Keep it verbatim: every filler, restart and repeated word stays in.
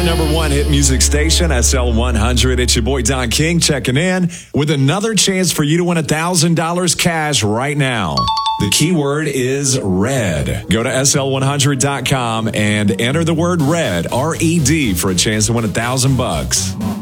Your number one hit music station, S L one hundred. It's your boy Don King checking in with another chance for you to win one thousand dollars cash right now. The keyword is red. Go to S L one hundred dot com and enter the word red, R E D, for a chance to win a thousand bucks.